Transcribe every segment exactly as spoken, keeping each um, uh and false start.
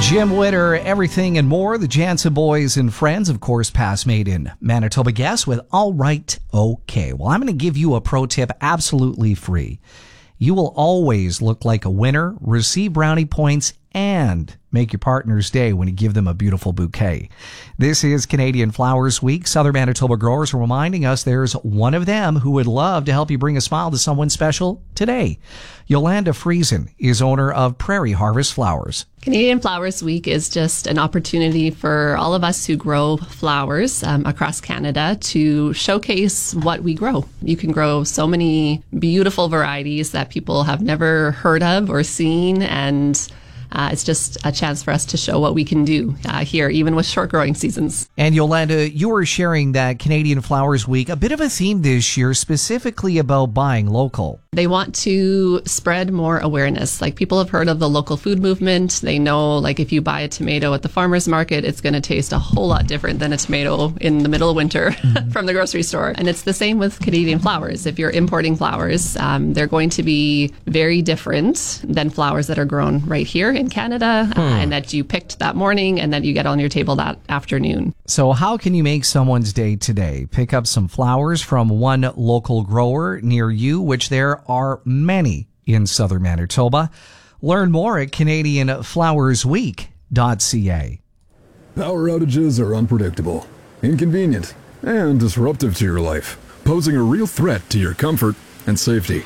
Jim Witter, Everything and More, the Jansen Boys and Friends, of course, past made in Manitoba guests with All Right, Okay. Well, I'm going to give you a pro tip absolutely free. You will always look like a winner, receive brownie points, and make your partner's day when you give them a beautiful bouquet. This is Canadian Flowers Week. Southern Manitoba growers are reminding us there's one of them who would love to help you bring a smile to someone special today. Yolanda Friesen is owner of Prairie Harvest Flowers. Canadian Flowers Week is just an opportunity for all of us who grow flowers um, across Canada to showcase what we grow. You can grow so many beautiful varieties that people have never heard of or seen, and Uh, it's just a chance for us to show what we can do uh, here, even with short growing seasons. And Yolanda, you were sharing that Canadian Flowers Week, a bit of a theme this year, specifically about buying local. They want to spread more awareness. Like, people have heard of the local food movement. They know, like, if you buy a tomato at the farmer's market, it's going to taste a whole lot different than a tomato in the middle of winter mm-hmm. from the grocery store. And it's the same with Canadian flowers. If you're importing flowers, um, they're going to be very different than flowers that are grown right here in Canada hmm. uh, and that you picked that morning and that you get on your table that afternoon. So how can you make someone's day today? Pick up some flowers from one local grower near you, which there are many in Southern Manitoba. Learn more at Canadian Flowers Week dot c a. Power outages are unpredictable, inconvenient, and disruptive to your life, posing a real threat to your comfort and safety.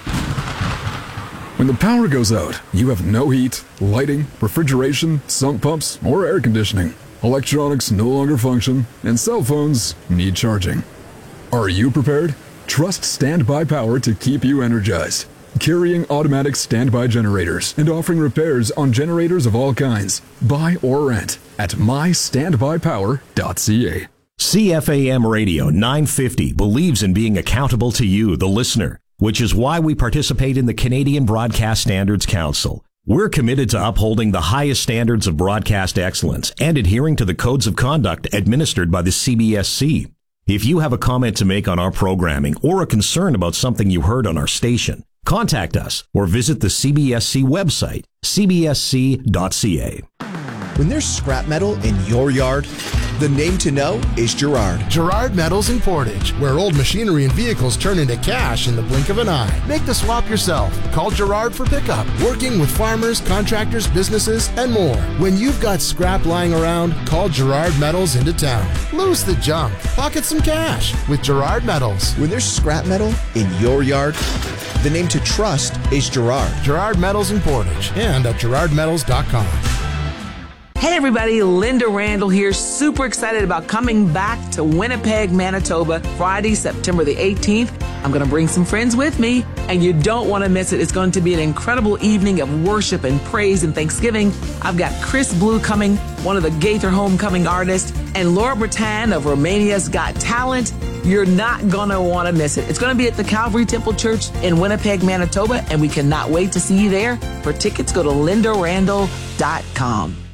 When the power goes out, you have no heat, lighting, refrigeration, sump pumps, or air conditioning. Electronics no longer function, and cell phones need charging. Are you prepared? Trust Standby Power to keep you energized. Carrying automatic standby generators and offering repairs on generators of all kinds. Buy or rent at my standby power dot c a. C F A M Radio nine fifty believes in being accountable to you, the listener, which is why we participate in the Canadian Broadcast Standards Council. We're committed to upholding the highest standards of broadcast excellence and adhering to the codes of conduct administered by the C B S C. If you have a comment to make on our programming or a concern about something you heard on our station, contact us or visit the C B S C website, c b s c dot c a. When there's scrap metal in your yard, the name to know is Gerard. Gerard Metals in Portage, where old machinery and vehicles turn into cash in the blink of an eye. Make the swap yourself. Call Gerard for pickup. Working with farmers, contractors, businesses, and more. When you've got scrap lying around, call Gerard Metals into town. Lose the junk. Pocket some cash with Gerard Metals. When there's scrap metal in your yard, the name to trust is Gerard. Gerard Metals in Portage and at gerard metals dot com. Hey everybody, Linda Randall here, super excited about coming back to Winnipeg, Manitoba, Friday, September the eighteenth. I'm going to bring some friends with me, and you don't want to miss it. It's going to be an incredible evening of worship and praise and thanksgiving. I've got Chris Blue coming, one of the Gaither Homecoming artists, and Laura Bretan of Romania's Got Talent. You're not going to want to miss it. It's going to be at the Calvary Temple Church in Winnipeg, Manitoba, and we cannot wait to see you there. For tickets, go to linda randall dot com.